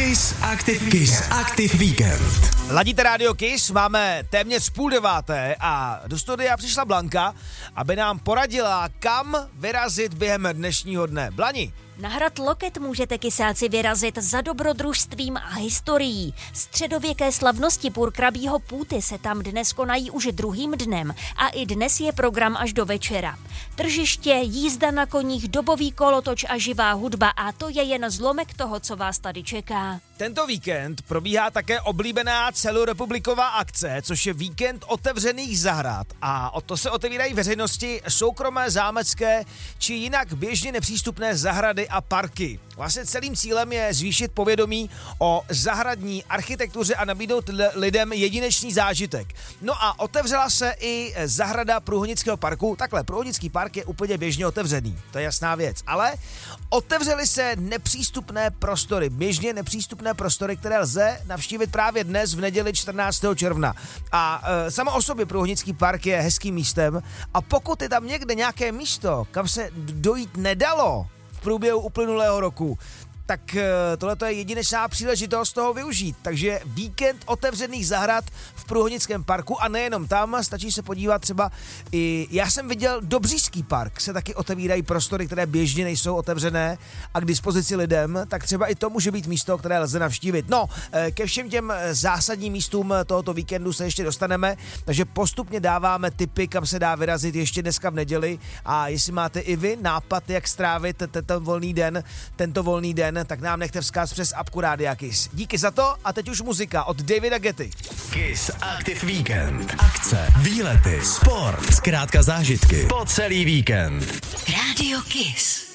Kiss Active Weekend. Ladíte rádio Kiss, máme téměř 8:30 a do studia přišla Blanka, aby nám poradila, kam vyrazit během dnešního dne. Blani. Na hrad Loket můžete kysáci vyrazit za dobrodružstvím a historií. Středověké slavnosti purkrabího půty se tam dnes konají už druhým dnem a i dnes je program až do večera. Tržiště, jízda na koních, dobový kolotoč a živá hudba a to je jen zlomek toho, co vás tady čeká. Tento víkend probíhá také oblíbená celorepubliková akce, což je víkend otevřených zahrad a o to se otevírají veřejnosti soukromé, zámecké či jinak běžně nepřístupné zahrady a parky. Vlastně celým cílem je zvýšit povědomí o zahradní architektuře a nabídnout lidem jedinečný zážitek. No a otevřela se i zahrada Průhonického parku. Takhle, Průhonický park je úplně běžně otevřený, to je jasná věc, ale otevřely se nepřístupné prostory, běžně nepřístupné prostory, které lze navštívit právě dnes v neděli 14. června. A samo o sobě Průhonický park je hezkým místem a pokud je tam někde nějaké místo, kam se dojít nedalo v průběhu uplynulého roku, tak tohle je jedinečná příležitost toho využít. Takže víkend otevřených zahrad v Průhonickém parku a nejenom tam, stačí se podívat třeba i, já jsem viděl Dobříšský park, se taky otevírají prostory, které běžně nejsou otevřené a k dispozici lidem, tak třeba i to může být místo, které lze navštívit. No, ke všem těm zásadním místům tohoto víkendu se ještě dostaneme, takže postupně dáváme tipy, kam se dá vyrazit ještě dneska v neděli a jestli máte i vy nápad, jak strávit tento volný den, tak nám nechte vzkaz přes apku Rádia Kiss. Díky za to a teď už muzika od Davida Getty. Kiss Active Weekend. Akce, výlety, sport, zkrátka zážitky po celý víkend. Rádio Kiss.